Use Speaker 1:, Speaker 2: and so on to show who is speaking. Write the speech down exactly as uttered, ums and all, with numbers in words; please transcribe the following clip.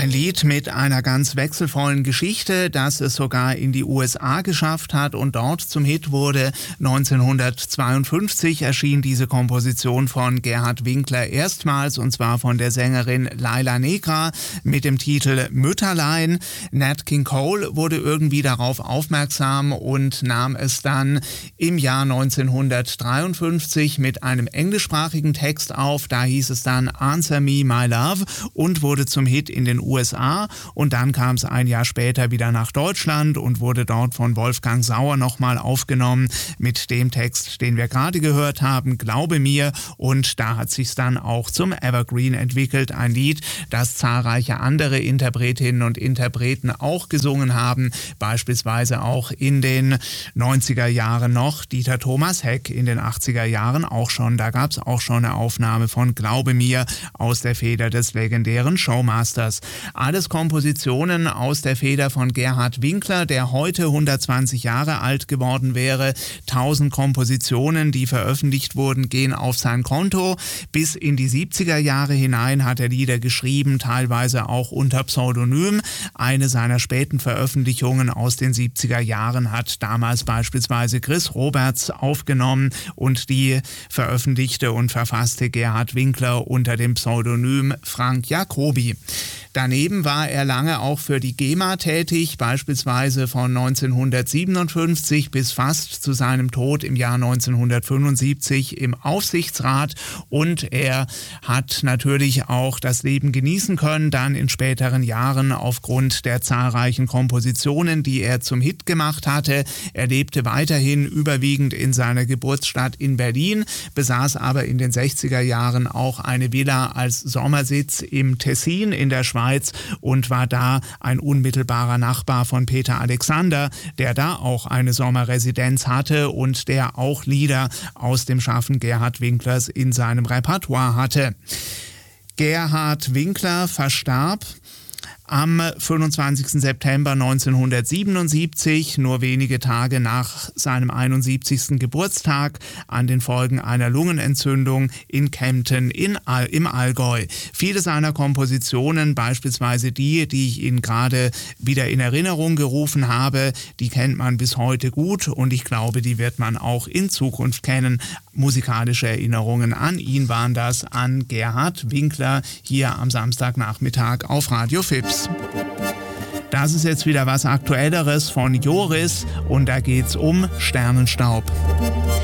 Speaker 1: Ein Lied mit einer ganz wechselvollen Geschichte, das es sogar in die U S A geschafft hat und dort zum Hit wurde. neunzehnhundertzweiundfünfzig erschien diese Komposition von Gerhard Winkler erstmals, und zwar von der Sängerin Laila Negra mit dem Titel Mütterlein. Nat King Cole wurde irgendwie darauf aufmerksam und nahm es dann im Jahr neunzehnhundertdreiundfünfzig mit einem englischsprachigen Text auf. Da hieß es dann Answer Me My Love und wurde zum Hit in den U S A, und dann kam es ein Jahr später wieder nach Deutschland und wurde dort von Wolfgang Sauer nochmal aufgenommen mit dem Text, den wir gerade gehört haben, Glaube mir, und da hat sich's dann auch zum Evergreen entwickelt, ein Lied, das zahlreiche andere Interpretinnen und Interpreten auch gesungen haben, beispielsweise auch in den neunziger Jahren noch, Dieter Thomas Heck in den achtziger Jahren auch schon, da gab es auch schon eine Aufnahme von Glaube mir aus der Feder des legendären Showmasters. Alles Kompositionen aus der Feder von Gerhard Winkler, der heute hundertzwanzig Jahre alt geworden wäre. Tausend Kompositionen, die veröffentlicht wurden, gehen auf sein Konto. Bis in die siebziger Jahre hinein hat er Lieder geschrieben, teilweise auch unter Pseudonym. Eine seiner späten Veröffentlichungen aus den siebziger Jahren hat damals beispielsweise Chris Roberts aufgenommen, und die veröffentlichte und verfasste Gerhard Winkler unter dem Pseudonym Frank Jacobi. Daneben war er lange auch für die GEMA tätig, beispielsweise von neunzehnhundertsiebenundfünfzig bis fast zu seinem Tod im Jahr neunzehnhundertfünfundsiebzig im Aufsichtsrat, und er hat natürlich auch das Leben genießen können, dann in späteren Jahren aufgrund der zahlreichen Kompositionen, die er zum Hit gemacht hatte. Er lebte weiterhin überwiegend in seiner Geburtsstadt in Berlin, besaß aber in den sechziger Jahren auch eine Villa als Sommersitz im Tessin in der Schweiz und war da ein unmittelbarer Nachbar von Peter Alexander, der da auch eine Sommerresidenz hatte und der auch Lieder aus dem Schaffen Gerhard Winklers in seinem Repertoire hatte. Gerhard Winkler verstarb am fünfundzwanzigsten September neunzehnhundertsiebenundsiebzig, nur wenige Tage nach seinem einundsiebzigsten Geburtstag, an den Folgen einer Lungenentzündung in Kempten in All- im Allgäu. Viele seiner Kompositionen, beispielsweise die, die ich Ihnen gerade wieder in Erinnerung gerufen habe, die kennt man bis heute gut, und ich glaube, die wird man auch in Zukunft kennen. Musikalische Erinnerungen an ihn waren das, an Gerhard Winkler, hier am Samstagnachmittag auf Radio Fips. Das ist jetzt wieder was Aktuelleres von Joris, und da geht's um Sternenstaub.